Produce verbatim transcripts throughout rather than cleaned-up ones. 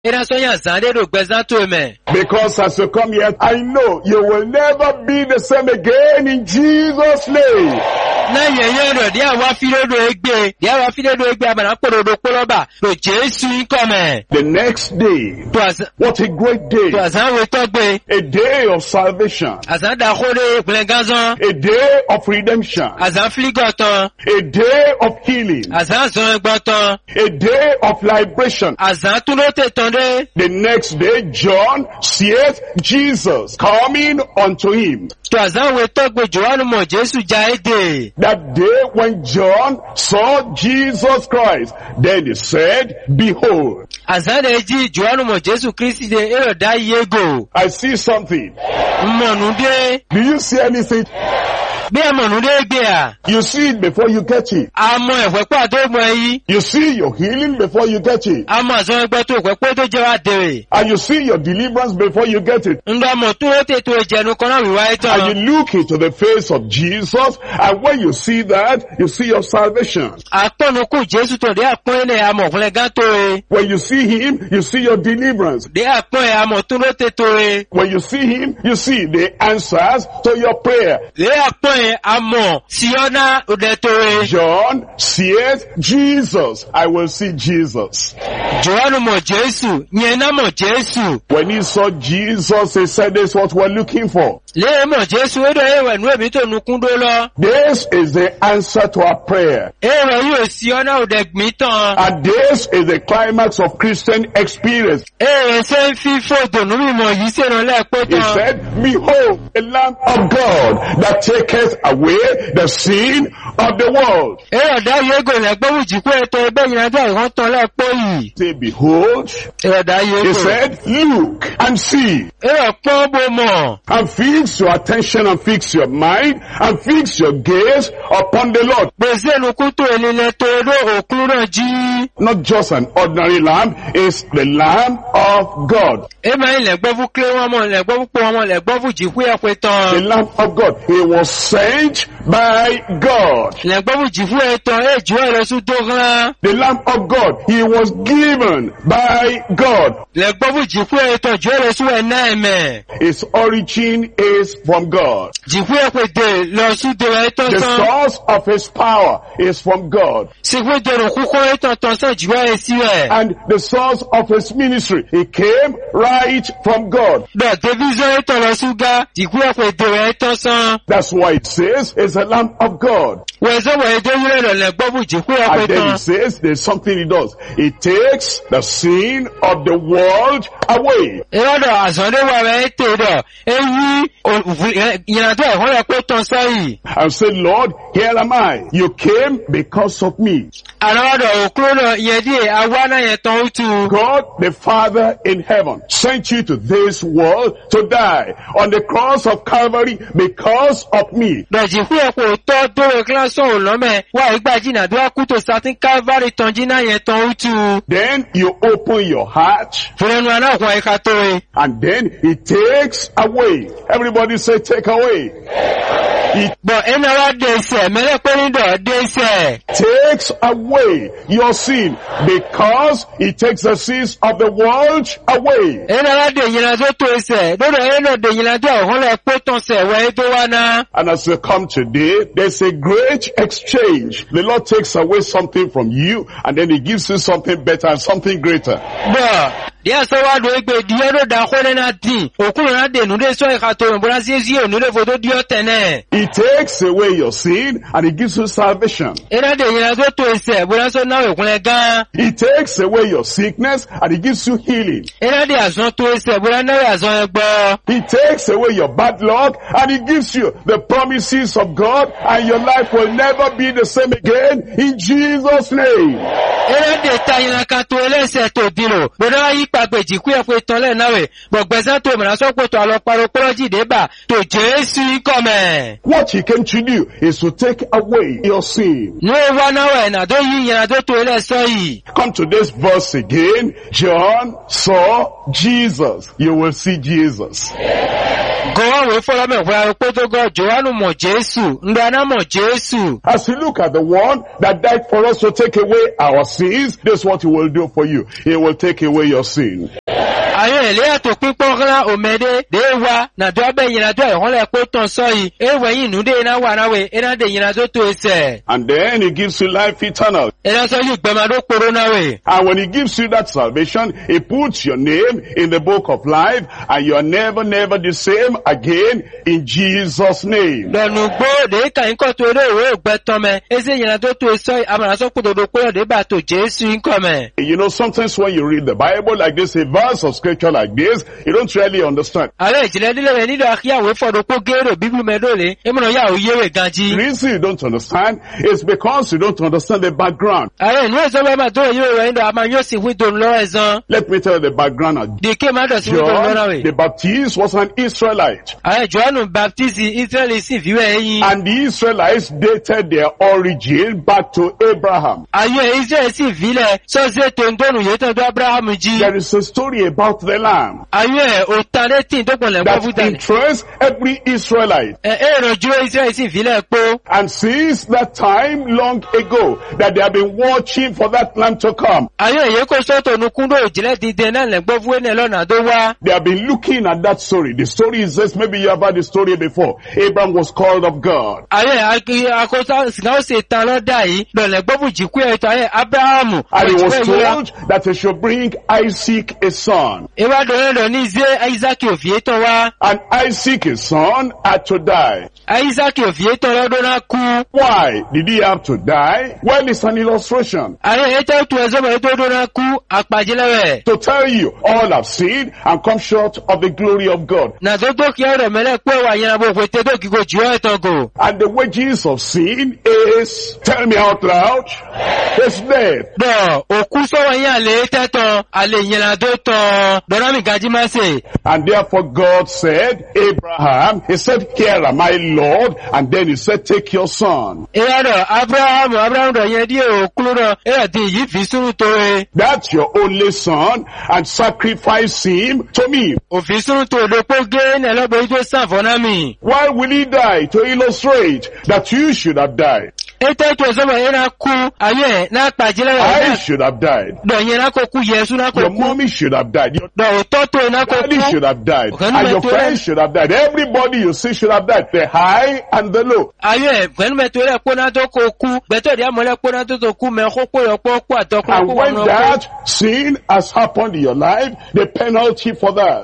Because as you come here, I know you will never be the same again in Jesus' name. The next day, what a great day. A day of salvation. A day of redemption. A day of healing. A day of liberation. The next day, John sees Jesus coming unto him. That day when John saw Jesus Christ, then he said, behold, I see something. Do you see anything? You see it before you get it. You see your healing before you get it. And you see your deliverance before you get it. And you look into the face of Jesus, and when you see that, you see your salvation. When you see him, you see your deliverance. When you see him, you see the answers to your prayer. John sees Jesus. I will see Jesus. When he saw Jesus, he said, this is what we're looking for. This is the answer to our prayer. And this is the climax of Christian experience. He said, behold, the Lamb of God that taketh away the sin of the world. Say, behold. He said, look and see. And fix your attention and fix your mind and fix your gaze upon the Lord. Not just an ordinary lamb, it's the Lamb of God. The Lamb of God. He was sent by God. The Lamb of God. He was given by God. His origin is from God. The source of his power is from God. And the source of his ministry, he came right from God. That's why it says it's a Lamb of God. And then it says there's something he does. He takes the sin of the world away. And say, Lord, here am I. You came because of me. God, the Father in heaven, sent you to this world to die on the cross of Calvary because of me. Then you open your heart, and then he takes away. Everybody say, take away. He takes away your sin because he takes the sins of the world away. And as you come today, there's a great exchange. The Lord takes away something from you, and then he gives you something better and something greater. He takes away your sin and he gives you salvation. He takes away your sickness and he gives you healing. He takes away your bad luck and he gives you the promises of God, and your life will never be the same again in Jesus' name. What he came to do is to take away your sin. Come to this verse again. John saw Jesus. You will see Jesus. As you look at the one that died for us to take away our sins, this is what he will do for you. He will take away your sin. And then he gives you life eternal. And when he gives you that salvation, he puts your name in the book of life, and you are never, never the same again in Jesus' name. You know, sometimes when you read the Bible like this, a verse of scripture like this, you don't really understand. The reason you don't understand is because you don't understand the background. Let me tell you the background of John the Baptist was an Israelite. And the Israelites dated their origin back to Abraham. There is a story about the lamb that interests every Israelite. And since that time long ago that they have been watching for that lamb to come, they have been looking at that story. The story is this, maybe you have heard the story before. Abraham was called of God. And he was told that he should bring Isaac a son. And Isaac his son had to die. Why did he have to die? Well, it's an illustration to tell you all have sinned and come short of the glory of God. And the wages of sin is, tell me out loud, is death. And therefore God said, Abraham, he said, here am I, Lord. And then he said, take your son. That's your only son, and sacrifice him to me. Why will he die? To illustrate that you should have died. I should have died. Your mommy should have died. Your daddy should have died. And your friends should have died. Everybody you see should have died. The high and the low. And when that sin has happened in your life, the penalty for that,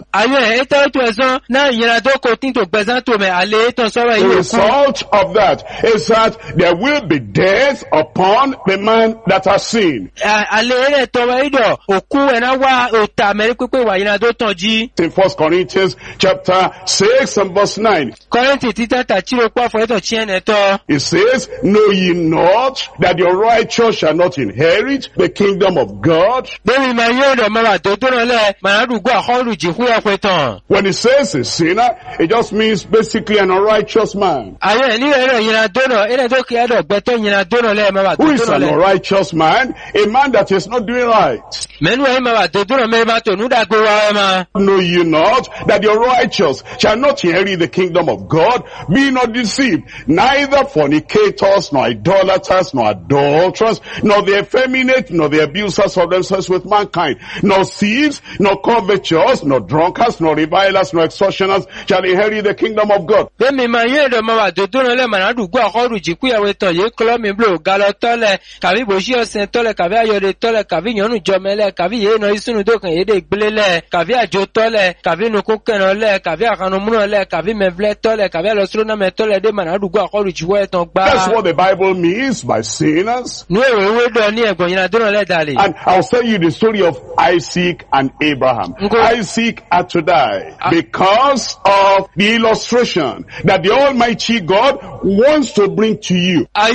the result of that is that there will be death upon the man that has sinned. In First Corinthians chapter six and verse nine, it says, know ye not that your righteous shall not inherit the kingdom of God? When it says a sinner, it just means basically an unrighteous man. Who is an unrighteous man? A man that is not doing right. Know you not that your righteous shall not inherit the kingdom of God? Be not deceived, neither fornicators, nor idolaters, nor adulterers, nor the effeminate, nor the abusers of themselves with mankind, nor thieves, nor covetous, nor drunkards, nor revilers, nor extortioners shall inherit the kingdom of God. That's what the Bible means by sinners. And I'll tell you the story of Isaac and Abraham. Isaac had to die because of the illustration that the Almighty God wants to bring to you. And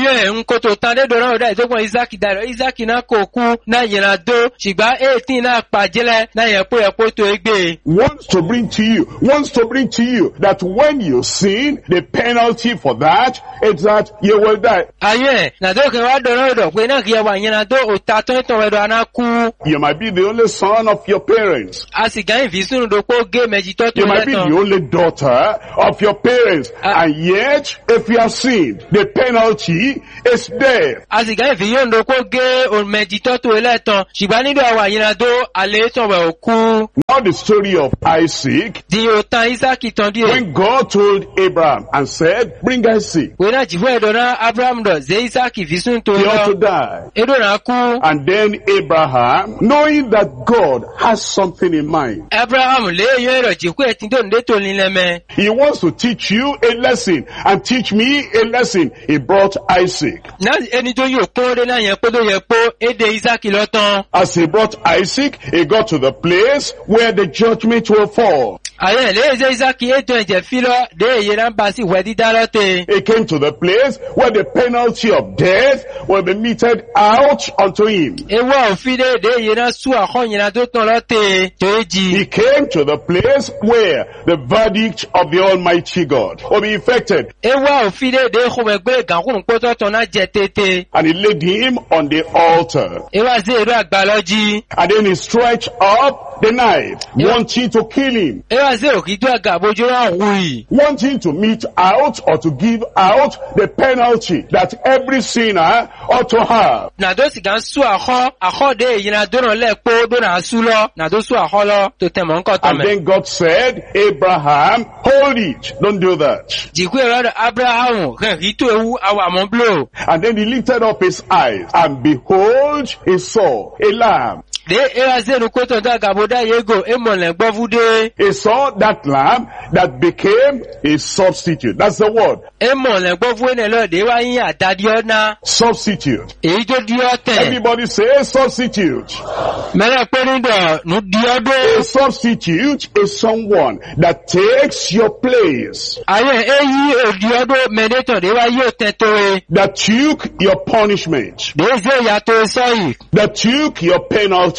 Aye nkoto tande dora oda itogbon Isaac daro Isaac na koku na yenado shigba eighteen na pajele na yepo yepo to egbe. Wants to bring to you, wants to bring to you that when you sin, the penalty for that is that you will die. Aye na do ke wa dora odo pe na ki wa yenado otato to wedo anaku. You might be the only son of your parents. Asigan visunu do ko ge meji to to. You might be the only daughter of your parents, uh, and yet if you have sinned, the penalty is death. Asigan viyon do ko ge o meji to to eleton shigba ni do wa yenado ale to we oku. Now the story of Isaac. Di otan Isaac tondio. When God told Abraham and said, bring Isaac. We na jiwe do na Abraham do ze Isaac visun to. He ought to die. Edo na ku. And then Abraham, knowing that God has something in mind. Abraham le yo ro jiku etindo nde to nileme. He wants to teach you a lesson and teach me a lesson. He brought Isaac. Na eni to yo ko de na yen ko do ye po ede Isaac lotan. As he brought Isaac, he got to the place where the judgment will fall. Aye le ze Isaac eto enje filo de ye na ba si wedi dalote. He came to the place where the penalty of death will be meted out unto him. E wa ofide de ye na su akon yin na do ton lote toji. He came to the place where the verdict of the Almighty God will be effected. E wa ofide de ko me gbe gan kun po to ton na je tete. And he laid him on the altar. E wa ze ero agbaloji. And then he stretched up the knife, yeah, wanting to kill him. E wa ze okido agabojo ran hui. Wanting to mete out or to give out the penalty that every sinner ought to have. Na do si gan su akho akho de yin na do ran le po do na su lo na do su akho lo to te mo nkan to me. And then God said, Abraham, hold it, don't do that. Jiku ero Abraham kan hito ewu awa mon blow. And then he lifted up his eyes, and behold, he saw a lamb. De erazenu koto da gaboda yego emole gbovude. He saw that lamb that became a substitute. That's the word. Emole gbovu ne lo de wa yin adadi ona. Substitute. Eyi to di oten. Everybody say substitute. Mele pe ni do nu di odo. A substitute is someone that takes your place. Aye eyi odi odo meneto de wa yo tetoe. That took your punishment. De ze ya to so yi. That took your penalty.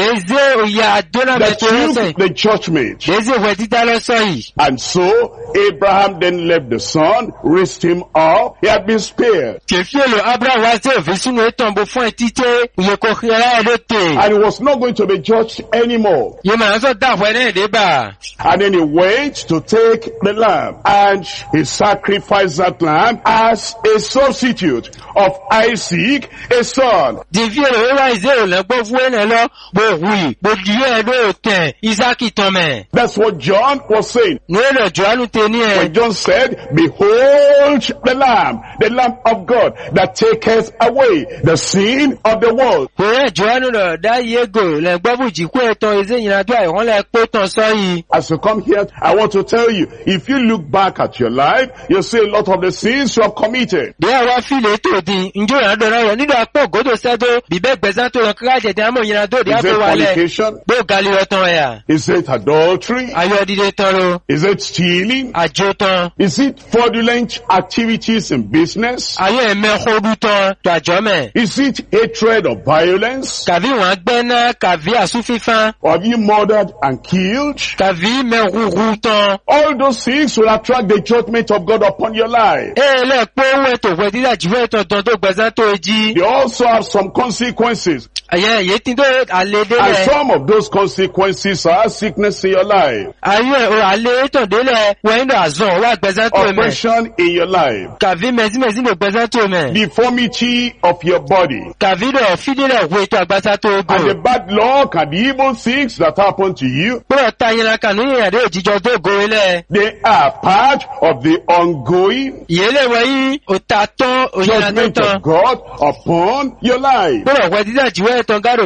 That took the judgment. And so Abraham then left the son, raised him up. He had been spared. And he was not going to be judged anymore. And then he went to take the lamb, and he sacrificed that lamb as a substitute of Isaac, a son. That's what John was saying. When John said, behold the lamb, the lamb of God that taketh away the sin of the world. As you come here, I want to tell you, if you look back at your life, you'll see a lot of the sins you have committed. Is it fornication? Is it adultery? Is it stealing? Is it fraudulent activities in business? Is it hatred or violence? Or have you murdered and killed? All those things will attract the judgment of God upon your life. They also have some consequences. And some of those consequences are sickness in your life, oppression in your life, deformity of your body, and the bad luck and the evil things that happen to you. They are part of the ongoing judgment of God upon your life.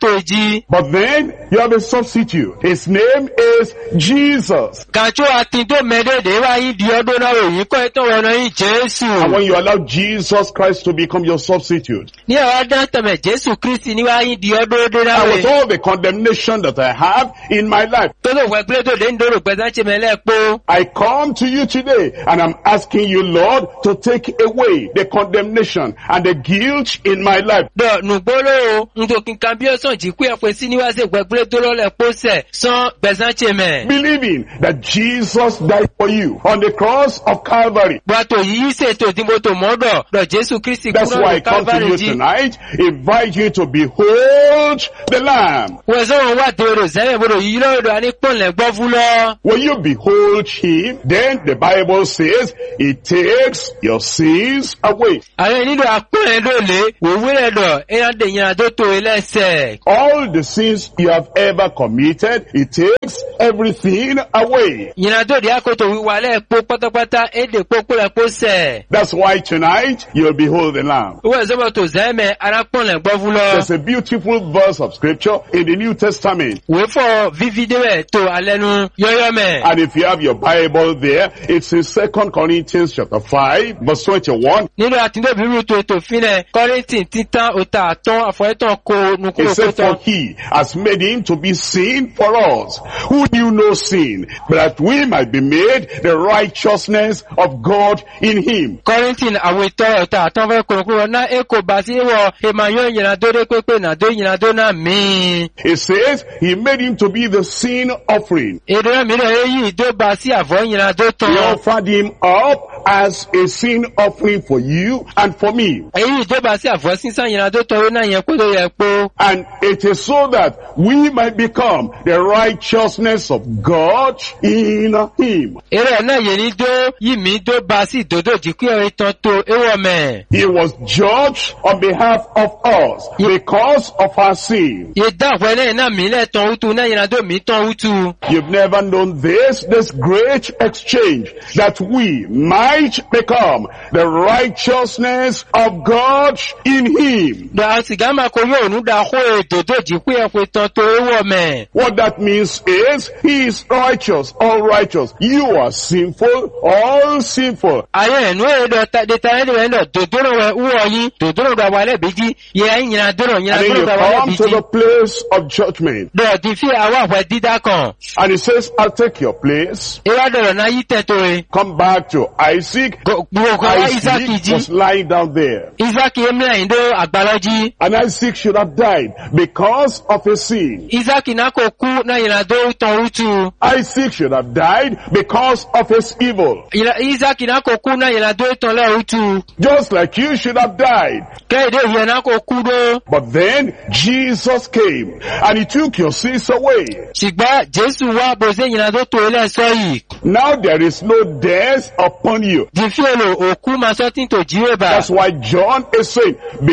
èjì. But then you have a substitute. His name is Jesus. Kàtó àtìndó mẹ́dẹ̀ẹ̀dẹ̀ wá yín di ọdún náà òyìn kọ́ ẹ̀tọ́ wọ̀nà yín Jésù. And when you allow Jesus Christ to become your substitute, ní ọ̀rọ̀ dán tẹ̀mẹ̀ Jésù Kristi ní wá yín di ọdún ọdún náà and rẹ̀. with all the condemnation that I have in my life, tó ló wẹ̀ pé tó dé ń dòrò pẹ̀sán ṣe mẹ́lẹ́ po. I come to you today and I'm asking you, Lord, to take away the condemnation and the guilt in my life. Dọ̀ nùgbọ́lọ́ o, ntòkìn kan bí ó sàn jí kú ẹ̀pẹ́ sí níwáṣẹ̀ gbẹ̀gbẹ́ tó lọ́lẹ̀ pósẹ̀ sán pẹ̀sán ṣe mẹ́. Believing that Jesus died for you on the cross of Calvary. Bùrọ̀tò yìí ṣètò ìdìbòtò mọ́dọ̀ lọ Jésù Kristi That's kúrò why I ní come to Calvary you jí. tonight, invite you to behold the Lamb. Wọ́n sọ̀rọ̀ wá dèrò sẹ́yìn bòrò yìí lọ́dọ̀ àní pọ̀nlẹ̀ gbọ́ fún lọ. When you behold him, then the Bible says he takes your sins away. Àwọn ènìyàn àpẹẹrẹ lóòlé wòwé rẹ̀ dọ̀ ẹ̀yàn dèyàn àdótò ẹlẹ́sẹ̀. All the sins you have ever committed, he takes everything away. Ìyìnàdòdì àkótò wíwà lẹ́ẹ̀pọ̀ pátápátá èdè pópólẹ̀ pósẹ̀. That's why tonight you'll behold the Lamb. Wọ́n sọ̀rọ̀ tó zẹ́mẹ̀ arápọ̀nlẹ̀ gbọ́ fún lọ. There's a beautiful verse of scripture in the New Testament. Wòé fọ fífídé rẹ̀ tó alẹ́nu yọ́yọ́ mẹ́. And if you have your Bible there, it's in Second Corinthians chapter five, verse twenty-one. Nínú àtìndébìrú tó ètò fínẹ̀ Kọ́ríńtì títán òtà àtọ́ àfọ̀ẹ́tàn kó It nukúrò said, kótọ́. for he has made him to be sin for us, who knew no sin, but that we might be made the righteousness of God in him. Kọ́ríńtì àwọn ìtọ́ ọ̀tà àtọ́ fẹ́ kúròkúrò náà èkó bá sí wọ èmàyọ́ ìyìnàdó dé pépé nàdó ìyìnàdó náà míì. It says he made him to be the sin offering. Èdè náà mìíràn èyí ìdó bá sí àfọ̀ ìyìnàdó He tán. offered him up as a sin offering for you and for me. Èyí ìdó bá sí àfọ̀ sísán ìyìnàdó tán ó náà yẹn kó tó yẹ pó. And it is so that we might become the righteousness of God in him. Èrè náà yẹ ní dó yìí mí dó bá sí ìdòdó jìkú ẹ̀rí tán tó éwọ̀ mẹ́. He was judged on behalf of us because of our sin. Ìdáhùn ẹlẹ́yìn náà mí lẹ́tàn útu náà ìyìnàdó mí tán útu. You've never known this, this great exchange that we might become the righteousness of God in him. Dọ̀ àtìgá máa kó yóò nú dá kó èdòdó jìkú ẹ̀pẹ́ tán tó éwọ̀ mẹ́. What that means is he is righteous, all righteous. You are sinful, all sinful. Ayé ẹ̀nú èdò dẹ̀ta ẹ̀dọ̀ ẹ̀dọ̀ dòdòrò wẹ̀ wúwọ̀ yín dòdòrò dọ̀ wà lẹ́bìíjí yẹ ìyìnàdòrò And then ìyìnàdòrò you dọ̀ wà come to lẹ́bìíjí. the place of judgment. Dọ̀ di fi àwọn àwẹ̀ dídá kan. And he says, I'll take your place. Ìwà dọ̀rọ̀ náà yí tẹ̀tọ̀ rẹ̀. Come back to Isaac. Gbogbo ọ̀rọ̀ Isaac Isaac jí. was lying down there. Isaac emla ìdó àgbàlọ́jí. And Isaac should have died because of his sin. Isaac náà kò kú náà ìyìnàdó tán útu. Isaac should have died because of his evil. Isaac náà kò kú náà ìyìnàdó tán lẹ́ útu. Just like you should have died. Kẹ́hìndé ìyẹn náà kò kú dó. But then Jesus came and he took your sins away. Ṣùgbọ́n Jésù wá bó ṣe ìyìnàdó tó lẹ́sọ̀ yìí. Now there is no death upon you. Di fi èlò òkú máa sọ́tìn tó jí èbà. That's why John is saying,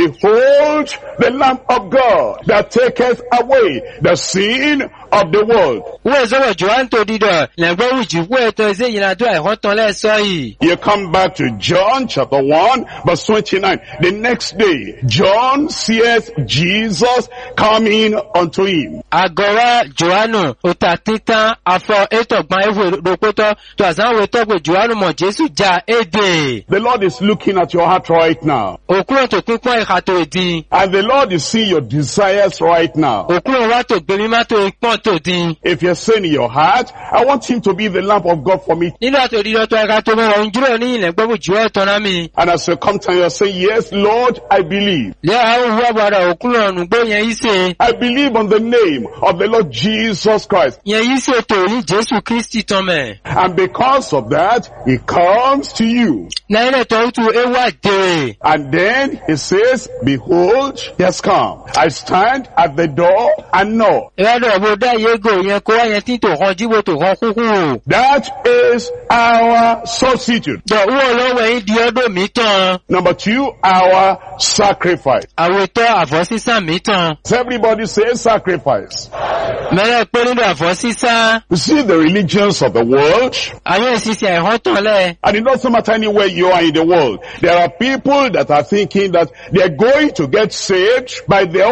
behold the Lamb of God that taketh away the sin of the world. Wọ́n sọ̀rọ̀ Jòhán tó dídọ̀ lẹ́gbọ́n wùjì wọ́n ètò ẹ̀sẹ̀ ìyìnàdó àìhọ́n tán lẹ́sọ̀ yìí. You come back to John chapter one verse twenty-nine. The next day, John seeth Jesus coming unto him. Àgọ́wá Jòhánù òtà títán afọ ètògbọ́n ẹ̀wò lópótọ́ tó àsáwò tọ́gbò Jòhánù mọ̀ Jésù já èdè. The Lord is looking at your heart right now. Òkúrò tó pínpọ́n ìhà tó dín. And the Lord is seeing your desires right now. Òkúrò wá tó gbé mímá tó ipọ́n tó dín. If you're saying in your heart, I want him to be the lamp of God for me. Nínú àtò dídọ̀ tó ẹ̀ka tó mẹ́rọ ń jùlọ ní ilẹ̀ gbọ́gbù jù ẹ̀ tọ́ná mi. And as you come to you say, yes, Lord, I believe. Lẹ́ àwọn òwú àbúrò òkúrò ọ̀nùgbó yẹn yí ṣe. I believe on the name of the Lord Jesus Christ. Yẹn yí ṣe tó ní Jésù Kristi tán mẹ́. And because of that, he comes to you. Náà ilẹ̀ tó ń tu ewa dèrè. And then he says, behold, he has come. I stand at the door and knock. Ìwádọ̀ ọ̀bọ̀ dá yégo yẹn kó wáyẹn tí tò hàn jíbo tò hàn kúkú. That is our substitute. Dọ̀ wúwo lọ́wọ́ yín di ọdún mi tán. Number two, our sacrifice. Àwòtọ́ àfọ́sísá mi tán. Everybody says sacrifice. Mẹ́rẹ̀ pé nínú àfọ́sísá. You see the religions of the world, Àwọn ìsìsì àìhọ́n tán lẹ̀. and it doesn't matter anywhere you are in the world. There are people that are thinking that they're going to get saved by their own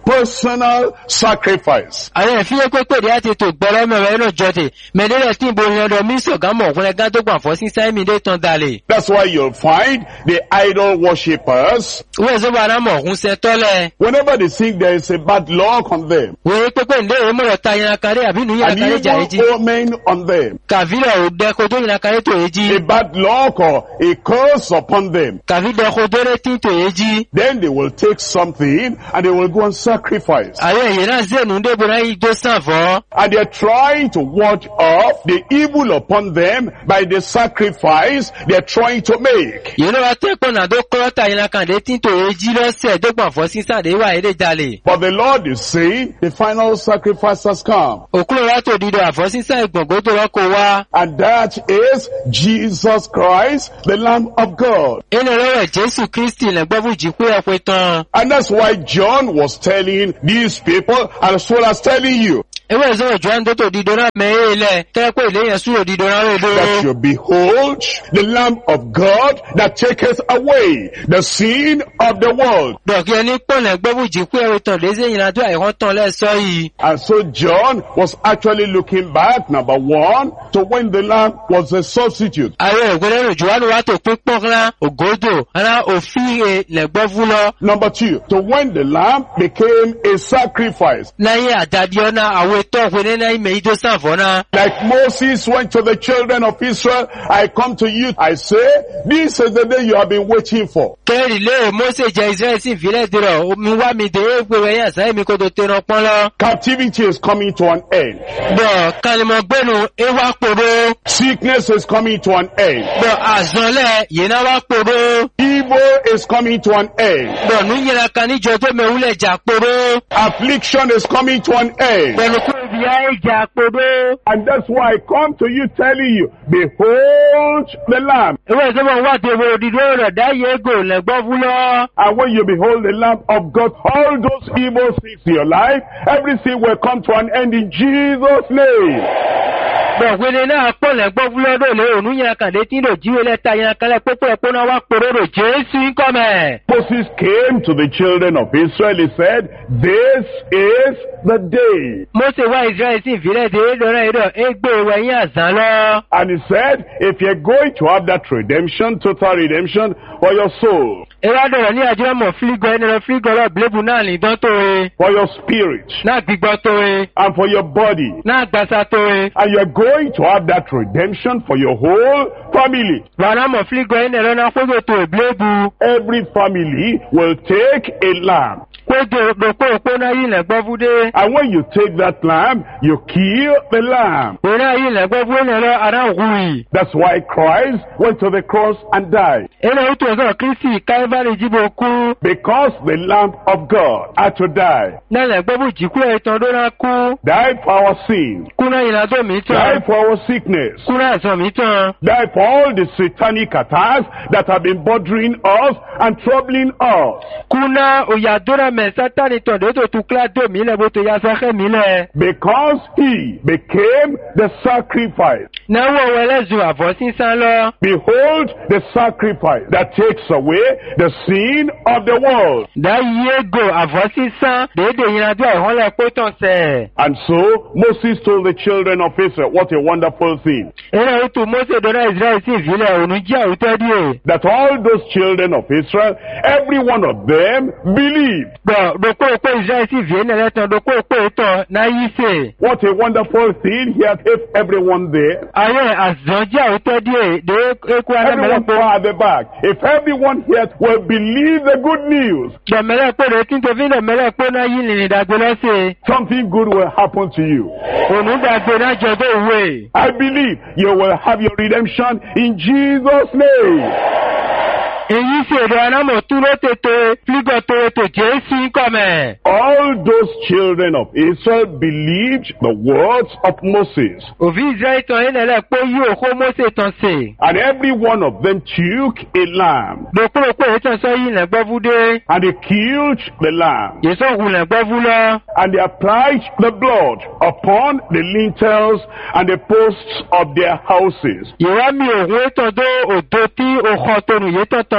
personal sacrifice. Àwọn ìfiyè pépè ní àti tó gbọ́rọ́ mẹ́rẹ̀ ẹ̀rọ jọ́tẹ̀. Mẹ́lẹ́rẹ̀ tí ìbò yẹn lọ mí sọ̀gámọ̀ ọ̀gbọ́n ẹ̀gá tó gbà fọ́ sí sáìmì dé tán dalẹ̀. That's why you'll find the idol worshippers. Wọ́n ẹ̀sọ́ bá rámọ̀ ọ̀hún ṣe tọ́lẹ̀. Whenever they think there is a bad luck on them. Wọ́n pépè ní èrè mọ̀rọ̀ ta yẹn akáré àbí nù yẹn akáré jà èjì. An evil omen on them. Kàvílẹ̀ ò dẹ́ko tó yẹn akáré tó èjì. A bad luck or a curse upon them. Kàvílẹ̀ kò dọ́rẹ́ tí tó èjì. Then they will take something and they will go and sacrifice. Àwọn èèyàn náà zẹ́nu ń débò náà yìí tó sàn fọ́. And they are trying to ward off the evil upon them by the sacrifice they are trying to make. Yìí ló wá tẹ́kọ̀ọ́ náà tó kọ́ ta yẹn akàndé tí tó èjì lọ́sẹ̀ tó gbà fọ́ sí sàdé wà èdè jalè. But the Lord is saying the final sacrifice has come. Òkúrò wá tó dídọ̀ àfọ́sísà ìgbọ̀ngó tó rọ́kọ̀ wá. And that is Jesus Christ, the Lamb of God. Inú rẹ̀ Jésù Kristi lẹ́gbọ́bù jí pé ọ̀pẹ tán. And that's why John was telling these people as well as telling you. Ewe ìsọ̀rọ̀ John tó tó dídọ̀ náà mẹ́rin ilẹ̀ tẹ́lẹ̀pẹ́ ìléyìn súrò dídọ̀ náà rẹ̀ ló. That you behold the Lamb of God that taketh away the sin of the world. Dọ̀kí ẹni pọ̀nà gbọ́bù jí pé ẹ̀rọ tàn léṣe ìrìnàjò àìhán tán lẹ́sọ yìí. And so John was actually looking back, number one, to when the Lamb was a substitute. Àwọn ìgbẹ́lẹ̀ rẹ̀ Jòhánù wá tó pín pọ́nlá ògódò ara òfin lẹ̀gbọ́fú lọ. Number two, to when the Lamb became a sacrifice. Láyé àdàdí ọ̀nà àwọn ètò òfin ní ìmẹ̀ ìjọ sàfọ́nà. Like Moses went to the children of Israel, I come to you, I say, this is the day you have been waiting for. Kẹ́rì lé Mósè jẹ Israẹli sí ìfilẹ̀ dìrọ̀, omi wá mi dé égbè rẹ̀ yà sáyé mi kó tó tẹ̀rọ pọ́n lọ. Captivity is coming to an end. Bọ̀ kalimọ̀ gbẹ́nu ewa kpòrò. Sickness is coming to an end. Bọ̀ àzọ́lẹ̀ yìí wá kpòrò. Evil is coming to an end. Bọ̀ nùyẹ̀rẹ̀ kan níjọ tó mẹ́wúlẹ̀ jà kpòrò. Affliction is coming to an end. Bẹ̀rù kúrò bí ayé jà kpòrò. And that's why I come to you telling you, behold the Lamb. Ìwé ìsọ́bọ̀ wà tó wọ òdìdó rẹ̀ dáyé gò lẹ́gbọ́ fúlọ́. And when you behold the Lamb of God, all those evil things in your life, everything will come to an end in Jesus' name. Bọ̀gbẹ́ni náà pọ̀ lẹ́gbọ́ fúlọ́ lóòlé òun yẹn kàdé tí lò jíwé lẹ́ta yẹn kálẹ̀ púpọ̀ ẹ̀pọ̀ náà wá pòròrò Jésù ń kọ́ mẹ́. Moses came to the children of Israel, he said, this is the day. Mósè wá Israẹli sí ìfilẹ̀ dé lọ́rọ̀ ìrọ̀ égbè wẹ̀yìn àzán lọ. And he said, if you're going to have that redemption, total redemption for your soul. Ewa dọ̀rọ̀ ní àjọ mọ̀ fílígọ̀ ẹni lọ fílígọ̀ lọ bílébù náà ní dán tó e. For your spirit. Náà gbígbọ́ tó e. And for your body. Náà gbàsá tó e. And you're going to have that redemption for your whole family. Wàrà mọ̀ fílígọ̀ ẹni lọ náà kójò tó e bílébù. Every family will take a lamb. Kójò lòpó òpó náà yìí lẹ́gbọ́ fúdé. And when you take that lamb, you kill the lamb. Òun náà yìí lẹ́gbọ́ fúdé ní ọ̀rọ̀ ara òhùrì. That's why Christ went to the cross and died. Ẹnà ó tó ọ̀sán Kristi Káífárì jíbo kú. Because the Lamb of God had to die. Náà lẹ́gbọ́ bù jí kúrò ìtàn tó náà kú. Die for our sin. Kú náà ìlàdó mi tán. Die for our sickness. Kú náà ẹ̀sán mi tán. Die for all the satanic attacks that have been bothering us and troubling us. Kú náà òyàdúrà mẹ́ sátánì tàn dé tó tún kíládó mi lẹ́ bó tó yá sáxẹ́ mi lẹ́. Because he became the sacrifice. Náà wọ̀ wẹ́lẹ́zù àbọ̀ sísán lọ. Behold the sacrifice that takes away the sin of the world. Dá yégo àbọ̀ sísán déédéé ìrìnàjò àìhọ́lẹ̀ kó tàn sẹ̀. And so Moses told the children of Israel, what a wonderful thing. Ẹnà ó tó Mósè dọ́rọ̀ Israẹli sí ìfilẹ̀ òun jẹ́ àwùtọ́ díẹ̀. That all those children of Israel, every one of them believed. Bọ̀ dòkó òpó Israẹli sí ìfìyẹ́ nílẹ̀ tán dòkó òpó ìtàn náà yí sè. What a wonderful thing he had if everyone there. Ayé àzàn jẹ́ àwùtọ́ díẹ̀ dé ekú Everyone alámẹ́lẹ́pọ̀. at the back. If everyone here will believe the good news, Dọ̀mẹ́lẹ́pọ̀ rẹ̀ tí ń tó fi dọ̀mẹ́lẹ́pọ̀ náà yí nìrìn dàgbé lọ́sẹ̀. something good will happen to you. Òun dàgbé náà jọdọ̀ òwe. I believe you will have your redemption in Jesus' name. Èyí sì èrò anámọ̀ túró tètè flígọ̀ tó ètò Jésù ń kọ̀ mẹ́. All those children of Israel believed the words of Moses. Òfin Israẹli tàn yín lẹ́lẹ́ pé yóò kó Mósè tàn sè. And every one of them took a lamb. Dòkúròpó èyí tàn sọ yìí lẹ́gbọ́ fúdé. And they killed the lamb. Yèsò òhun lẹ́gbọ́ fú lọ. And they applied the blood upon the lintels and the posts of their houses. Ìwá mi òhun ètò dó òdo tí òkò tónù yé tọ̀tọ̀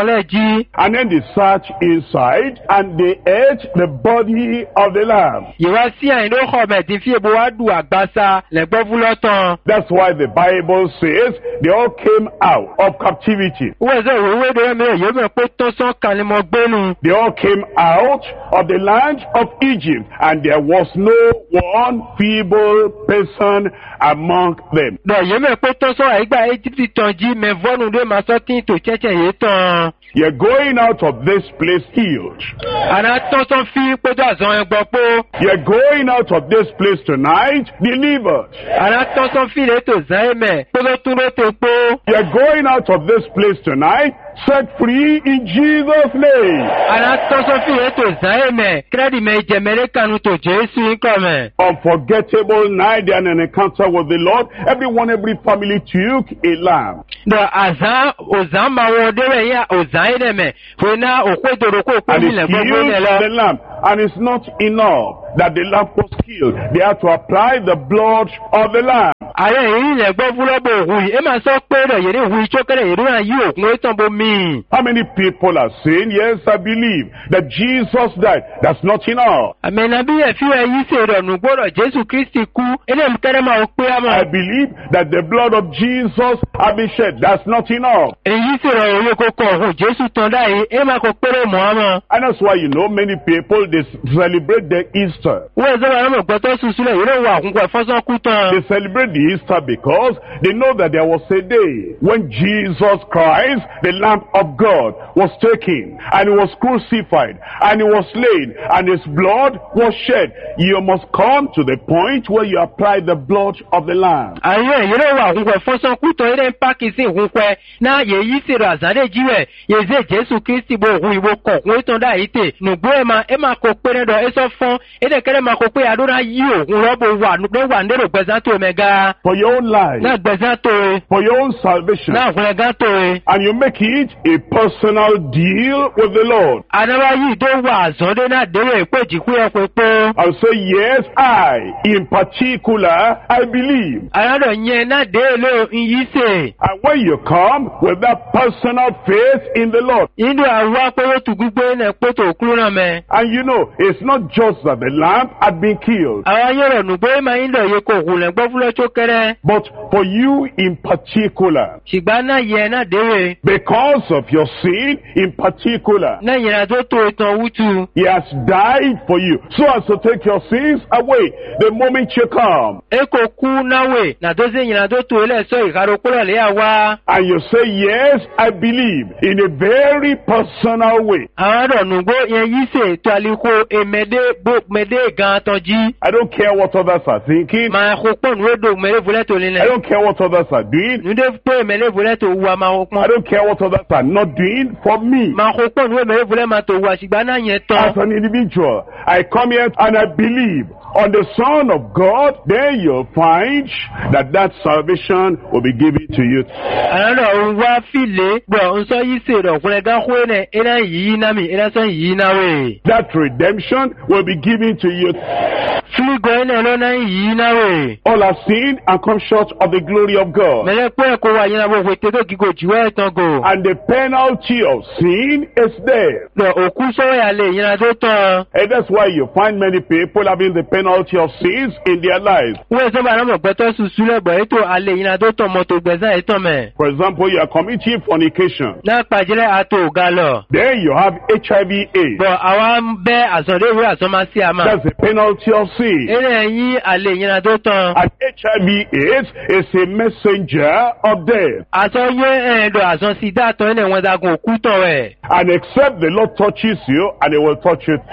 tọ́lẹ̀ jí. And then they searched inside and they ate the body of the lamb. Ìwá sí àyìnló xɔmẹ̀ tí fi ebo wá du àgbàsá lẹ́gbọ́ fúlọ́tàn. That's why the Bible says they all came out of captivity. Wọ́n ẹ̀sẹ̀ òwe dẹ́rẹ́ mi yóò mẹ́ pé tọ́sán kalimọ̀ gbénu. They all came out of the land of Egypt, and there was no one feeble person among them. Dọ̀ yóò mẹ́ pé tọ́sán àyígbà Íjíbítì tàn jí mẹ́fọ́nù dé màá sọ́ tí tò chẹ́chẹ́ yé tán. You're going out of this place healed. Àná tọ́sán fi péjọ àzọ́ ẹ gbọ́ pé. You're going out of this place tonight delivered. Àná tọ́sán fi lè tò zẹ́ mẹ́ péjọ tún ló tè pé. You're going out of this place tonight set free in Jesus' name. Àná tọ́sán fi lè tò zẹ́ mẹ́ kírẹ́dì mẹ́ ìjẹ̀mẹ́rẹ́ kanu tò Jésù nǹkan mẹ́. Unforgettable night and an encounter with the Lord. Everyone, every family took a lamb. Dọ̀ àzá òzá máa wọ dẹ́rẹ́ yá òzá yé dẹ̀ mẹ́ fún iná òkú ìdòdòkó òkú And ìlẹ̀ it gbogbo killed ilẹ̀ lọ. the lamb. And it's not enough that the lamb was killed. They had to apply the blood of the lamb. Ààrẹ èyí ilẹ̀ gbọ́ fúlọ́bọ̀ òhun yìí, ẹ máa sọ pé rẹ̀ yẹ̀rẹ̀ òhun ìṣókẹ́rẹ̀ yẹ̀rẹ̀ náà yí òkun ó tàn bó míì. How many people are saying, yes, I believe that Jesus died? That's not enough. Àmẹ́nà bí ẹ̀fí ẹ̀ yí ṣe ìrọ̀nù gbọ́dọ̀ Jésù Kristi kú, eléyìí kẹ́rẹ́ máa ń pé àmọ́. I believe that the blood of Jesus has been shed. That's not enough. Èyí ṣe ìrọ̀rùn owó kókó ọ̀hún Jésù tán dáyé, ẹ máa kó péré mọ́ àmọ́. And that's why you know many people, they celebrate the Easter. Wọ́n ẹ̀ sọ́wọ́n àwọn ọ̀gbọ́tọ́ sùsùlẹ̀ yìí ló wà àkùnkùn ẹ̀fọ́sán kú tán. They celebrate the Easter because they know that there was a day when Jesus Christ, the Lamb of God, was taken and he was crucified and he was slain and his blood was shed. You must come to the point where you apply the blood of the Lamb. Àwọn èyí ló wà àkùnkùn ẹ̀fọ́sán kú tán ilé ń pàkì sí ìhùnkùn náà yèyí sì rà àzádé jíwẹ̀ yèzé Jésù Kristi bo òhun ìwò kọ̀ọ̀kùn ìtàn dáyé tè nùgbó ẹ̀ máa ẹ̀ máa kó pé rẹ̀ dọ̀ ẹ̀ sọ fún ẹ̀dẹ̀kẹ́rẹ́ máa kó pé àdúrà yí òhun rọ́bù wà ló wà nílò gbẹ̀sán tó mẹ́ga. For your own life. Náà gbẹ̀sán tó e. For your own salvation. Náà fún ẹ̀gá tó e. And you make it a personal deal with the Lord. Àdáwá yìí tó wà àzọ́dé náà dérò èpò ìjìkú ẹ̀ pé pé. I'll say, yes, I, in particular, I believe. Àyàdọ̀ yẹn náà dé ló ń yí sè. And when you come with that personal faith in the Lord. Inú àwọn apẹ́wọ́ tùgúgbé náà pé tó kúrò náà mẹ́. And you know, it's not just that the lamb had been killed. Àwọn ayọ̀rọ̀ nùgbé máa ń lọ yẹ kó òkú lẹ̀ gbọ́ fúlọ́ tó kẹ́rẹ́. But for you in particular. Ṣùgbọ́n náà yẹ náà dérè. Because of your sin in particular. Náà yẹn náà tó tó ìtàn wútu. He has died for you so as to take your sins away the moment you come. E kò kú náwè nà tó ṣe yẹn náà tó tó ilé ẹ̀sọ́ ìkárò kúrò lé àwa. And you say, yes, I believe in a very personal way. Àwọn àdọ̀ nùgbó yẹn yí sè tó àlékò èmẹ́dé bó mẹ́dé gan tán jí. I don't care what others are thinking. Màá kó pọ̀ nù édò mẹ́lẹ́ fúlẹ́ tó lílẹ̀. I don't care what others are doing. Nùdé pé mẹ́lẹ́ fúlẹ́ tó wà máa kó pọ́n. I don't care what others are not doing for me. Màá kó pọ̀ nù mẹ́lẹ́ fúlẹ́ máa tó wà ṣùgbọ́n náà yẹn tán. As an individual, I come here and I believe on the Son of God, then you'll find that that salvation will be given to you. Àlọ́ òun wá fìlè gbọ̀ ń sọ yí sè rọ̀ fúnẹ̀ gán kó ẹ̀ ẹ̀rá yìí náà mi ẹ̀rá sọ yìí náà wẹ̀. That redemption will be given to you. Fílígọ̀ ẹ̀ náà lọ́nà yìí náà wẹ̀. All have sinned and come short of the glory of God. Mẹ̀lẹ́ pé ẹ̀kọ́ wa yẹn náà wọ̀ wẹ̀ tẹ́tọ́ gígò jùwẹ́ ẹ̀tàn gò. And the penalty of sin is death. Lọ òkú sọ́wọ́ yà lè yẹn náà tó tán. And that's why you find many people having the penalty of sins in their lives. Wọ́n ẹ̀sọ́ bàrà mọ̀ gbẹ́tọ́ sùsù lẹ́gbẹ̀ẹ́ ètò alẹ́ yìí náà tó tán mọ́tò gbẹ̀sán ẹ̀tàn mẹ́. For example, you are committing fornication. Náà pàjẹ́lẹ̀ àtò ògá lọ. Then you have H I V AIDS. Bọ̀ àwa ń bẹ́ àsọ̀déwé àsọmásí àmà. That's the penalty of sin. Eré ẹ̀yìn alẹ́ yìí náà tó tán. And H I V AIDS is a messenger of death. Àsọyé ẹ̀ẹ́dọ̀ àsọsí dàtọ̀ ẹ̀ wọ́n dagun òkú tán rẹ̀. And except the Lord touches you, and he will touch you.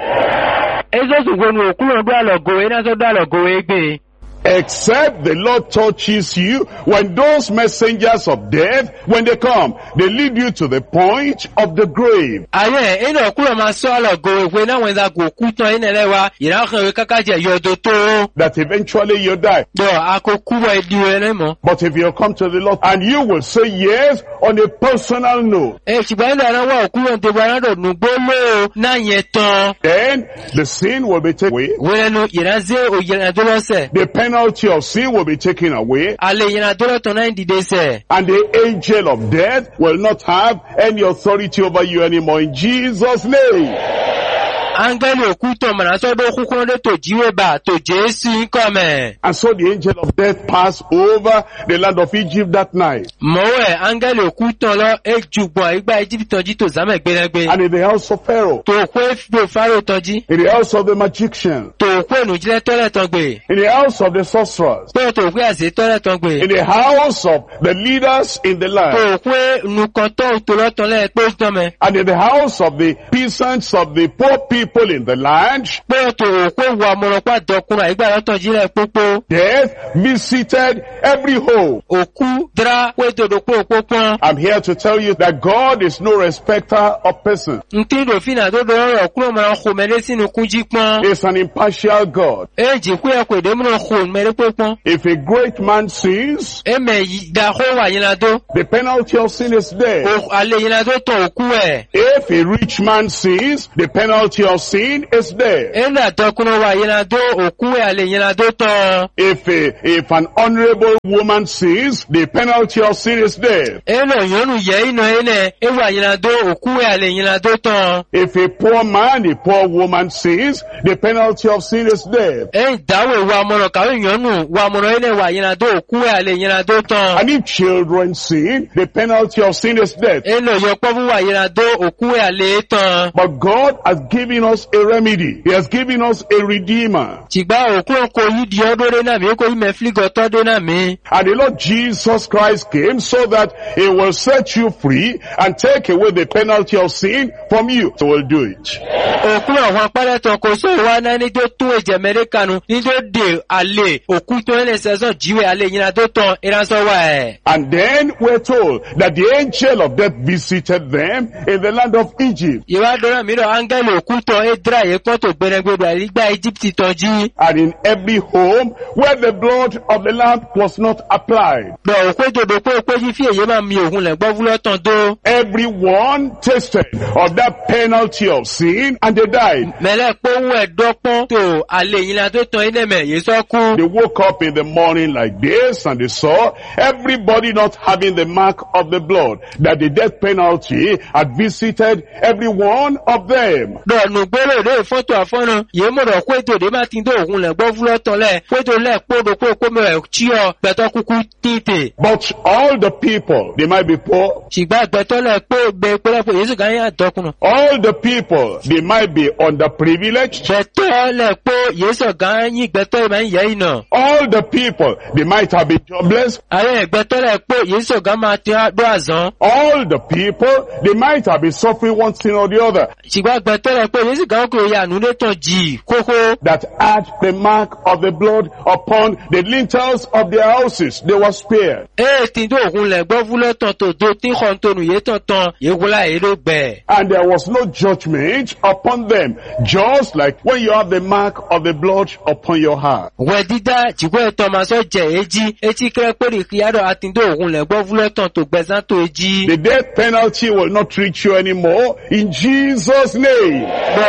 Èso sùgbọ́n òkú lọ́dọ̀ àlọ́gòwé náà sọ́dọ̀ àlọ́gòwé gbé. Except the Lord touches you, when those messengers of death, when they come, they lead you to the point of the grave. Ayé ẹ̀nà òkúrò máa sọ àlọ́gòwé pé náà wọ́n dàgbò òkú tán ẹ̀nà ẹlẹ́wà ìrákàwé kákàjẹ̀ yọ̀dọ̀ tó. That eventually you die. Bọ̀ àkókò wọ ìdí rẹ̀ náà mọ́. But if you come to the Lord and you will say yes on a personal note. Ẹ ṣùgbọ́n ẹ̀nà àwọn wà òkúrò ń tẹ̀wọ́ ẹ̀nà nùgbó lóò náà yẹn tán. Then the sin will be taken away. Wọ́n ẹnu ìránṣẹ́ òyìnbó lọ́sẹ̀. The penalty of sin will be taken away. Ale yina dolo tona indide se. And the angel of death will not have any authority over you anymore in Jesus' name. Angeli okuto manaso do kukunde to jiwe ba to Jesu nkome. And so the angel of death passed over the land of Egypt that night. Mowe angeli okuto lo ejugbo igba Egypt toji to zame gbelegbe. And in the house of Pharaoh. To kwe fbo Pharaoh toji. In the house of the magician. To kwe nujile tole tongbe. In the house of the sorcerers. To to kwe ase tole tongbe. In the house of the leaders in the land. To kwe nukonto to lo tole ekpo tome. And in the house of the peasants of the poor people in the land. Death visited every home. I'm here to tell you that God is no respecter of persons. He's an impartial God. If a great man sins, the penalty of sin is death. If a rich man sins, the penalty of sin is death. If a, if an honorable woman sins, the penalty of sin is death. If a poor man, a poor woman sins, the penalty of sin is death. And if children sin, the penalty of sin is death. But God has given us a remedy. He has given us a redeemer. And the Lord Jesus Christ came so that He will set you free and take away the penalty of sin from you. So we'll do it. And then we're told that the angel of death visited them in the land of Egypt. And in every home where the blood of the lamb was not applied. Everyone tasted of that penalty of sin and they died. They woke up in the morning like this and they saw everybody not having the mark of the blood, that the death penalty had visited every one of them. But all the people, they might be poor. All the people, they might be underprivileged. All the people, they might have been jobless. All the people, they might have been suffering one thing or the other. That had the mark of the blood upon the lintels of their houses, they were spared. And there was no judgment upon them, just like when you have the mark of the blood upon your heart. The death penalty will not reach you anymore in Jesus' name.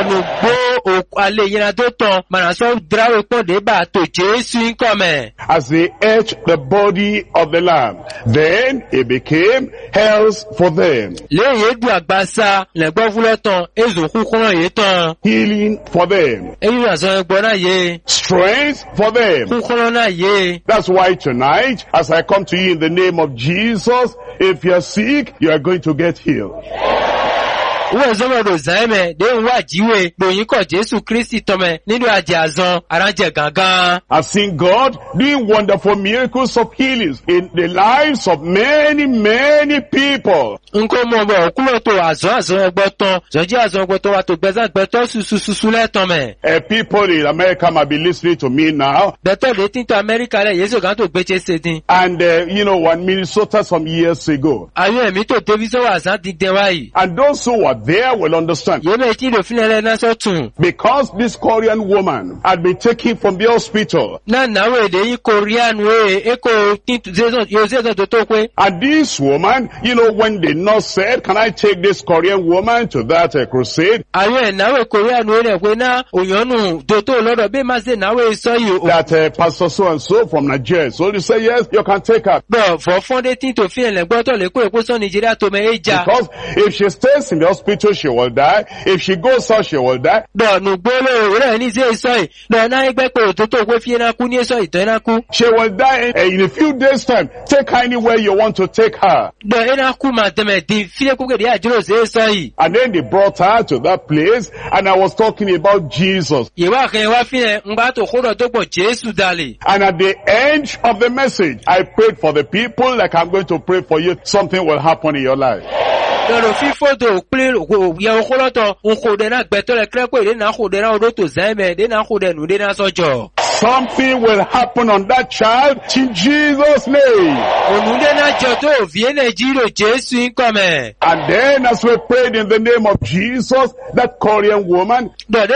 As they ate the body of the lamb, then it became health for them. Healing for them. Strength for them. That's why tonight, as I come to you in the name of Jesus, if you're sick, you are going to get healed. I've seen God doing wonderful miracles of healings in the lives of many, many people. Uh, people in America might be listening to me now. And uh, you know, one Minnesota some years ago. And those who were there will understand. Because this Korean woman had been taken from the hospital. And this woman, you know, when the nurse said, can I take this Korean woman to that uh, crusade? That uh, Pastor so-and-so from Nigeria. So they say, yes, you can take her. Because if she stays in the hospital, she will die. If she goes out, she will die. She will die in, in a few days' time. Take her anywhere you want to take her. And then they brought her to that place, and I was talking about Jesus. And at the end of the message, I prayed for the people like I'm going to pray for you. Something will happen in your life. Something will happen on that child in Jesus' name. And then as we prayed in the name of Jesus, that Korean woman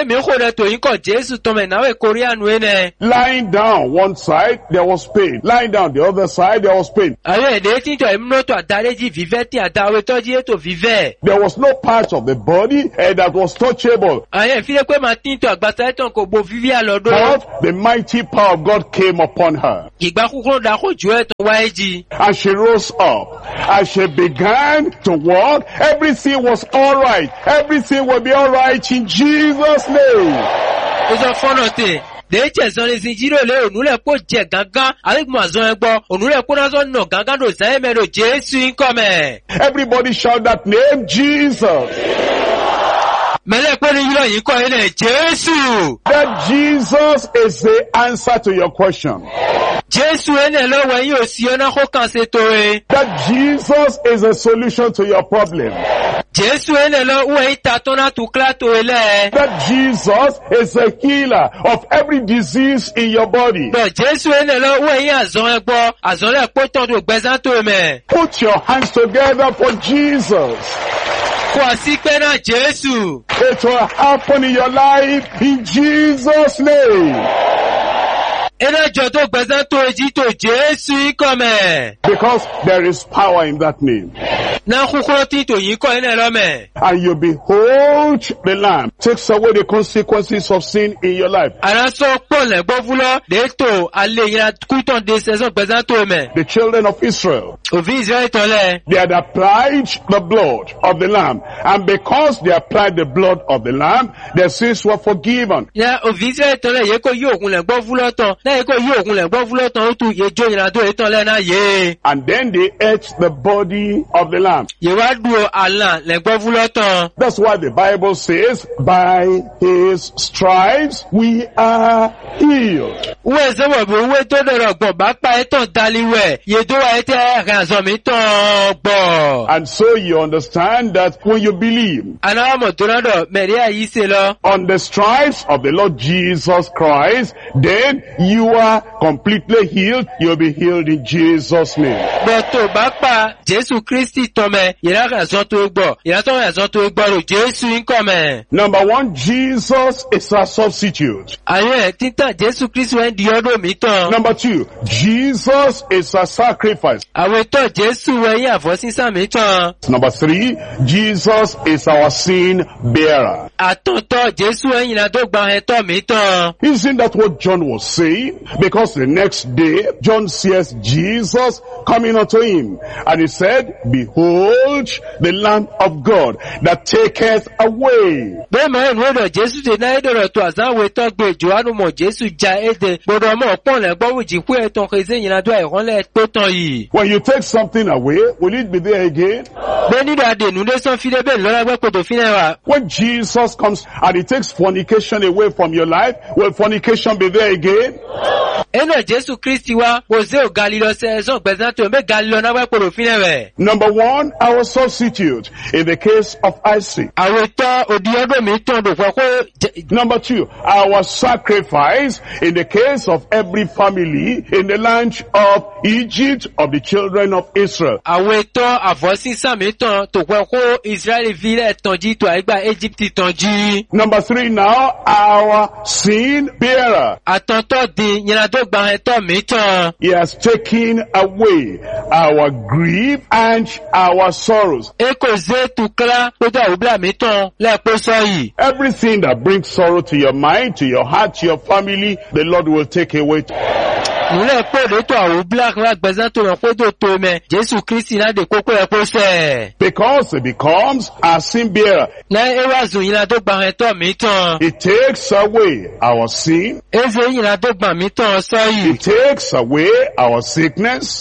lying down one side, there was pain. Lying down the other side, there was pain. There was no part of the body uh, that was touchable. But the mighty power of God came upon her. And she rose up. As she began to walk, everything was all right. Everything will be all right in Jesus' name. Everybody shout that name, Jesus. That Jesus is the answer to your question. That Jesus is a solution to your problem. That Jesus is a healer of every disease in your body. Put your hands together for Jesus. It will happen in your life in Jesus' name. Because there is power in that name. And you behold the Lamb takes away the consequences of sin in your life. The children of Israel, they had applied the blood of the Lamb, and because they applied the blood of the Lamb, their sins were forgiven. And then they ate the body of the Lamb. That's why the Bible says, by his stripes we are healed. And so you understand that when you believe on the stripes of the Lord Jesus Christ, then you are completely healed. You'll be healed in Jesus' name. Number one, Jesus is our substitute. Number two, Jesus is our sacrifice. Number three, Jesus is our sin bearer. Isn't that what John was saying? Because the next day, John sees Jesus coming unto him, and he said, behold the Lamb of God that taketh away. When you take something away, will it be there again? When Jesus comes and he takes fornication away from your life, will fornication be there again? Number one, John, our substitute, in the case of Isaac. Number two, our sacrifice in the case of every family in the land of Egypt of the children of Israel. Number three now, our sin bearer. He has taken away our grief and our sorrows. Everything that brings sorrow to your mind, to your heart, to your family, the Lord will take away. Because it becomes a sin bearer. It takes away our sin. It takes away our sickness.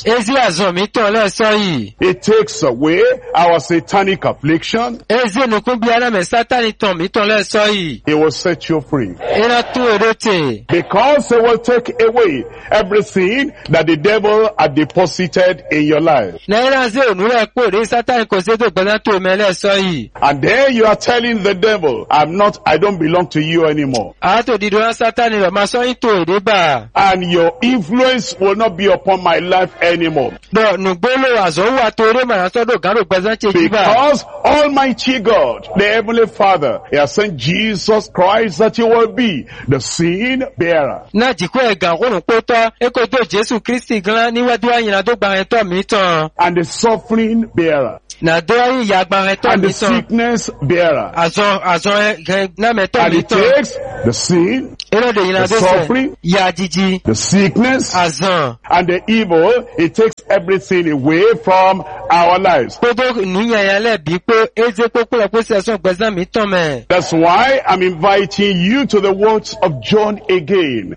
It takes away our satanic affliction. It will set you free. Because it will take away everything that the devil had deposited in your life. And then you are telling the devil, I'm not, I don't belong to you anymore. And your influence will not be upon my life anymore. Because Almighty God, the Heavenly Father, He has sent Jesus Christ that He will be the sin bearer. And the suffering bearer. And the sickness bearer. And it takes the sin, the suffering, the sickness, and the evil. It takes everything away from our lives. That's why I'm inviting you to the words of John again.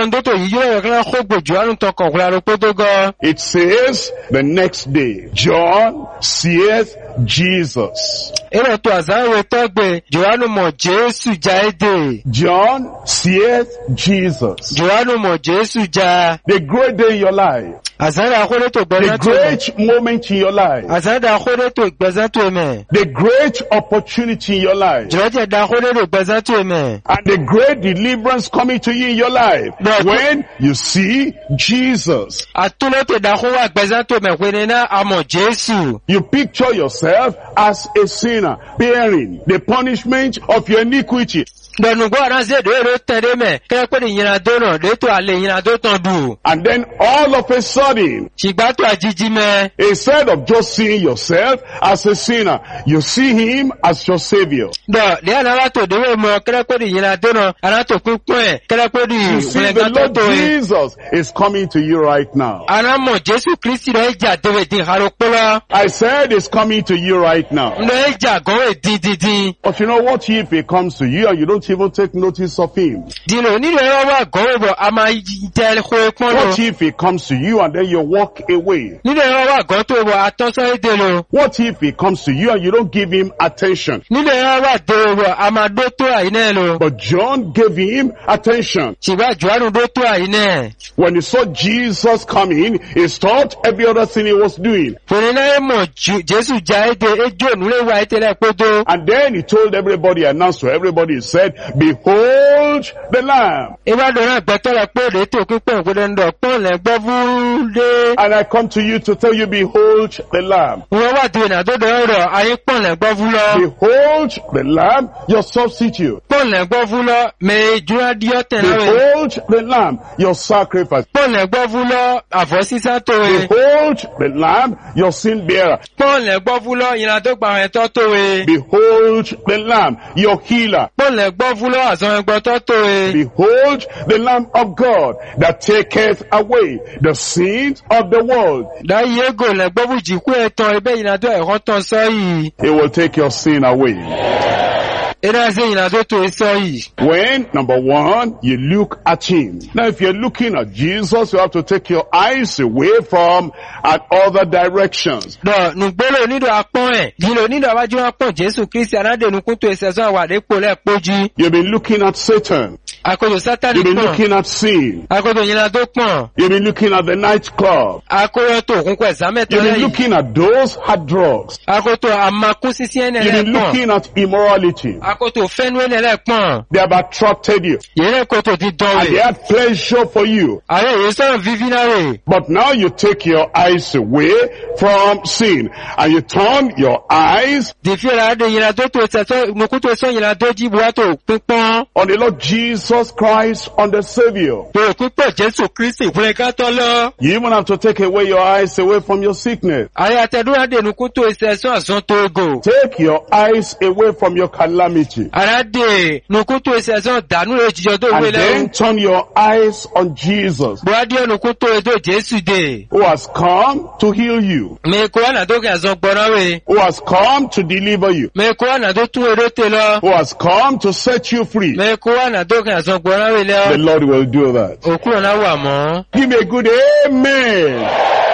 It says the next day, John seeth Jesus. John seeth Jesus. The great day in your life. The great moment in your life. The great opportunity in your life. And the great deliverance coming to you in your life. When you see Jesus. You picture yourself as a sinner bearing the punishment of your iniquity. And then all of a sudden, instead of just seeing yourself as a sinner, you see Him as your Savior. You see, the Lord Jesus is coming to you right now. I said He's coming to you right now. But you know what if He comes to you and you don't even take notice of Him? What if He comes to you and then you walk away? What if He comes to you and you don't give Him attention? But John gave Him attention. When he saw Jesus coming, he stopped every other thing he was doing. And then he told everybody, announced to everybody, he said, behold the Lamb. And I come to you to tell you, behold the Lamb. Behold the Lamb, your substitute. Behold the Lamb, your sacrifice. Behold the Lamb, your sin bearer. Behold the Lamb, your healer. Behold the Lamb of God that taketh away the sins of the world. He will take your sin away. When, number one, you look at Him. Now, if you're looking at Jesus, you have to take your eyes away from at other directions. You've been looking at Satan. Akodo Satan. You've been looking at sin. Akodo yina do pon. You've been looking at the nightclub. Akodo to kunko examen to. You've been looking at those hard drugs. Akodo amaku sisi ene le pon. You've been looking at immorality. Akodo fenwe ne le pon. They have attracted you. Yene koto di donwe. And they had pleasure for you. Aye, yeso vivinare. But now you take your eyes away from sin and you turn your eyes on the Lord Jesus Christ, on the Savior. You even have to take away your eyes away from your sickness. Take your eyes away from your calamity. And then turn your eyes on Jesus, who has come to heal you, who has come to deliver you, who has come to set you free. The Lord will do that. Give me a good amen.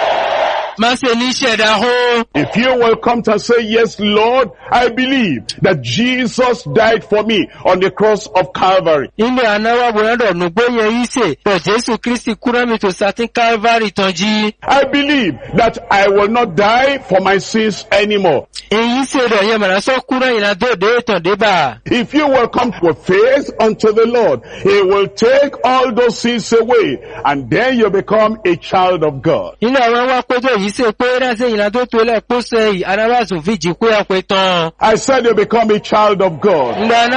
If you will come to say, yes, Lord, I believe that Jesus died for me on the cross of Calvary. I believe that I will not die for my sins anymore. If you will come with faith unto the Lord, He will take all those sins away, and then you become a child of God. I said you become a child of God.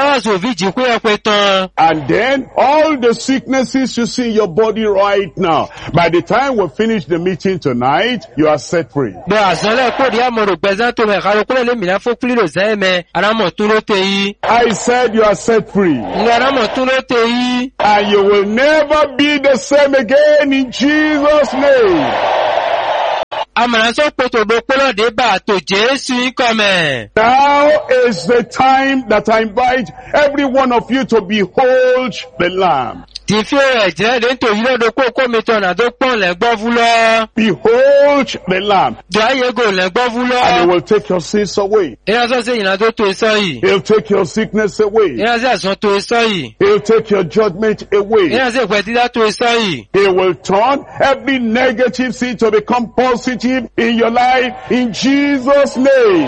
And then all the sicknesses you see in your body right now, by the time we finish the meeting tonight, you are set free. I said you are set free. And you will never be the same again in Jesus' name. Now is the time that I invite every one of you to behold the Lamb. Behold the Lamb. And He will take your sins away. He'll take your sickness away. He'll take your judgment away. He will turn every negative sin to become positive in your life in Jesus' name.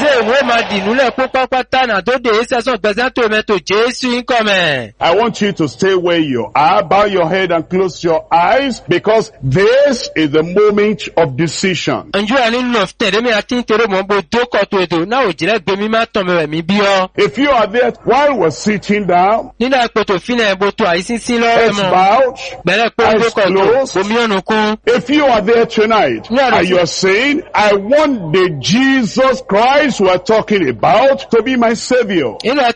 I want you to stay where you are, bow your head and close your eyes, because this is the moment of decision. If you are there while we're sitting down, heads bowed, eyes closed. If you are there tonight and you are saying, I want the Jesus Christ we are talking about to be my Savior,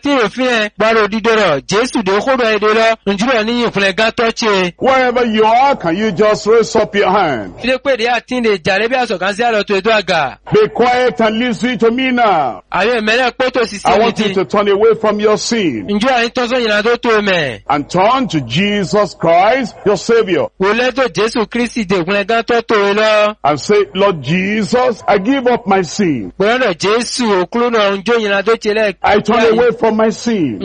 wherever you are, can you just raise up your hand? Be quiet and listen to me now. I want you to turn away from your sin and turn to Jesus Christ, your Savior, and say, Lord Jesus, I give up my sin. I turn away from my sin.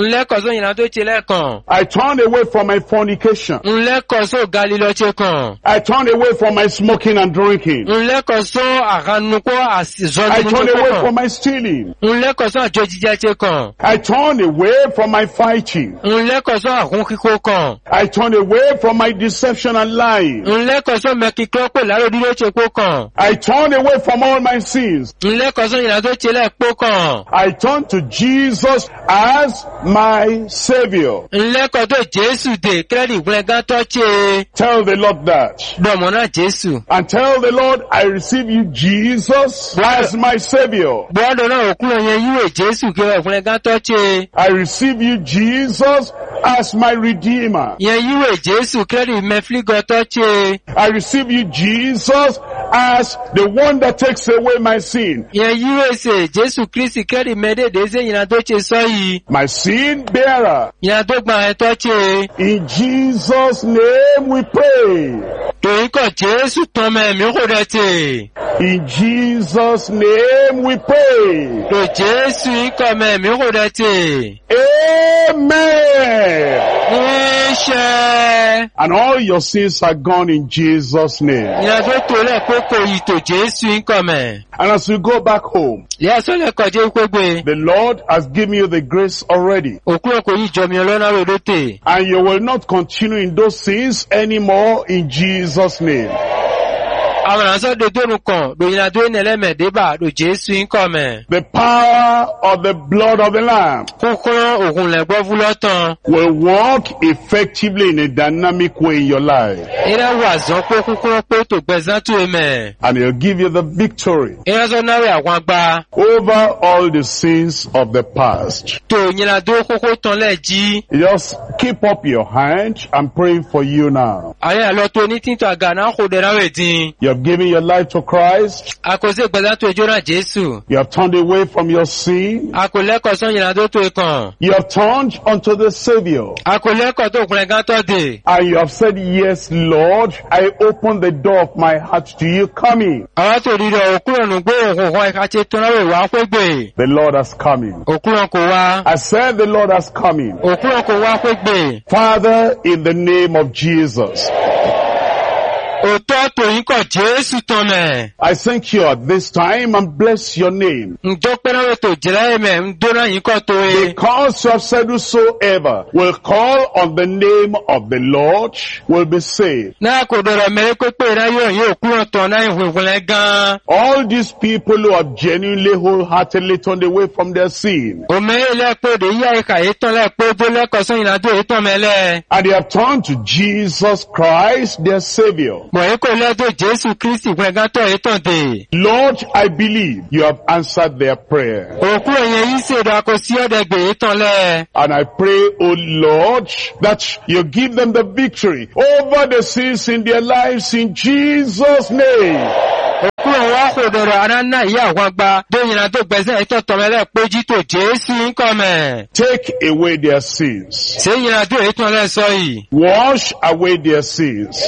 I turn away from my fornication. I turn away from my smoking and drinking. I turn away from my stealing. I turn away from my fighting. I turn away from my deception and lying. I turn away from all my sins. I turn to Jesus as my Savior. Tell the Lord that. And tell the Lord, I receive you, Jesus, as my Savior. I receive you, Jesus, as my Redeemer. I receive you, Jesus, as the one that takes away my sin. My sin bearer. In Jesus' name we pray. In Jesus' name we pray. Amen. And all your sins are gone in Jesus' name. And as you go back home, the Lord has given you the grace already. And you will not continue in those sins anymore in Jesus' name. The power of the blood of the Lamb will work effectively in a dynamic way in your life. And He'll give you the victory over all the sins of the past. Just keep up your hand. I'm praying for you now. You have given your life to Christ. You have turned away from your sin. You have turned unto the Savior. And you have said, yes, Lord, I open the door of my heart to you. Come in. The Lord has come in. I said the Lord has come in. Father, in the name of Jesus, I thank you at this time and bless your name. Because you have said whosoever will call on the name of the Lord will be saved. All these people who have genuinely, wholeheartedly turned away from their sin, and they have turned to Jesus Christ, their Savior. Lord, I believe you have answered their prayer. And I pray, O Lord, that you give them the victory over the sins in their lives in Jesus' name. Take away their sins. Wash away their sins.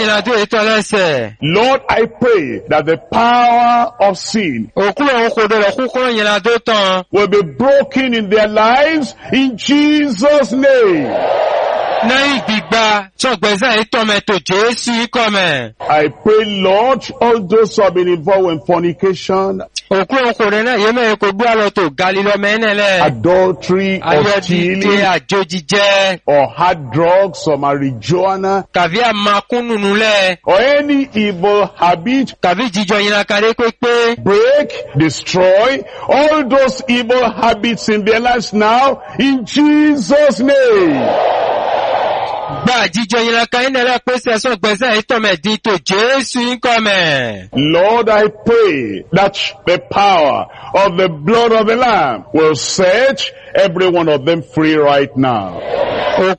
Lord, I pray that the power of sin will be broken in their lives in Jesus' name. I pray, Lord, all those who have been involved in fornication, adultery, or stealing, or hard drugs, or marijuana, or any evil habit, break, destroy all those evil habits in their lives now, in Jesus' name. Lord, I pray that the power of the blood of the Lamb will set every one of them free right now. And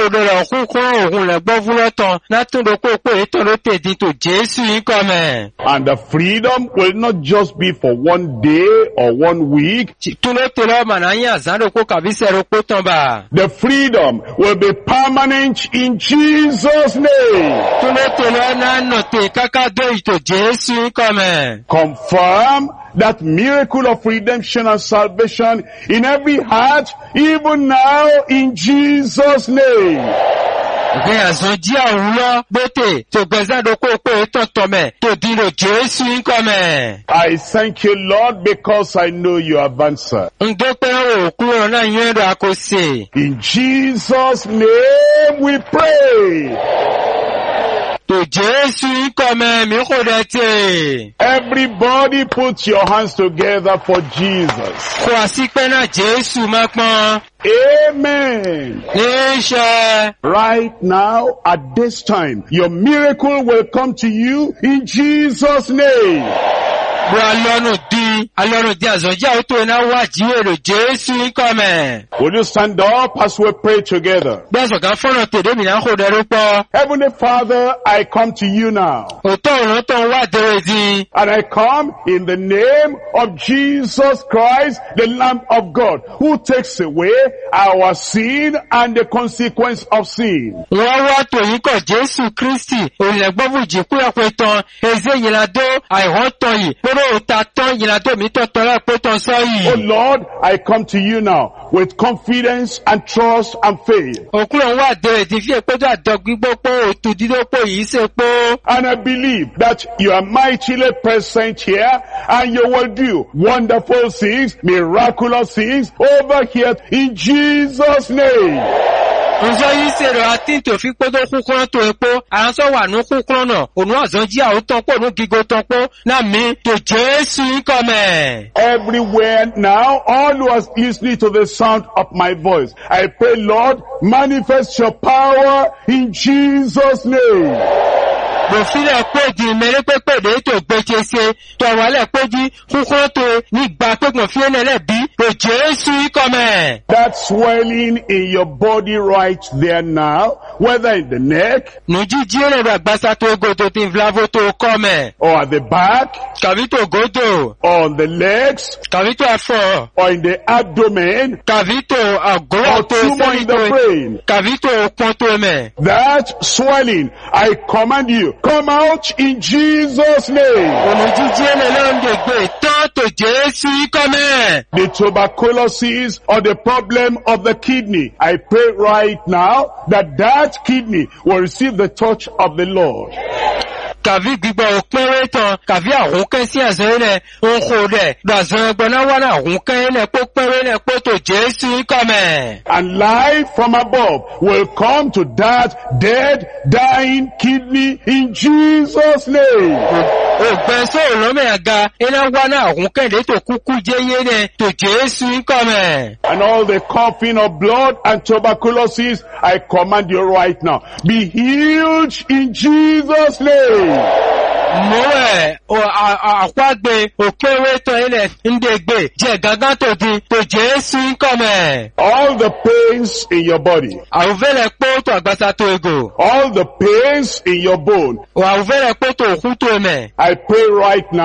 the freedom will not just be for one day or one week. The freedom will be permanent in Jesus' name. Confirm that miracle of redemption and salvation in every heart, even now, in Jesus' name. I thank you, Lord, because I know you have answered. In Jesus' name we pray. Everybody put your hands together for Jesus. Amen. Right now, at this time, your miracle will come to you in Jesus' name. Will you stand up as we pray together? Heavenly Father, I come to you now. And I come in the name of Jesus Christ, the Lamb of God, who takes away our sin and the consequence of sin. nyina to mi to tore pe to so yi. Oh Lord, I come to you now with confidence and trust and faith. Okulo wa de di fi pe to adogbo po otu didopo yi se po. And I believe that you are mightily present here and you will do wonderful things, miraculous things over here in Jesus' name. Nzo yi se ro atin to fi po do kukun to epo an so wa nu kukun na onu azan ji a o ton po nu gigo ton po na mi to Jesu come. Everywhere now, all who are listening to the sound of my voice, I pray, Lord, manifest your power in Jesus' name. Mo file pe di mere pe pe de to gbeje se to wa le pe di kukun to ni gba pe mo fi ene le bi to Jesu come. That swelling in your body right there now, whether in the neck, no jiji ere agbasa to go to tin vlavo to come, or at the back, kavi to go to, or on the legs, kavi to afo, or in the abdomen, kavi to ago or tumor in the brain, kavi to konto me. That swelling, I command you, come out in Jesus' name. No jiji ere le nde gbe tan to Jesu come. The tuberculosis or the problem of the kidney, I pray right now that that kidney will receive the touch of the Lord. Kavi gbigbo opere tan kavi ahun kan si azan le onko de dazan gbona wa na ahun kan le po pere le po to Jesu come. And life from above will come to that dead, dying kidney in Jesus' name. Ogbe so lo me aga ina wa na ahun kan de to kuku jeye ne to Jesu come. And all the coughing of blood and tuberculosis, I command you right now, be healed in Jesus' name. Moe o akwagbe okewe to ile ndegbe je gangan to di to Jesu come. All the pains in your body, awuvele po to agbasa to ego, all the pains in your bone, awuvele po to oku to me, I pray right now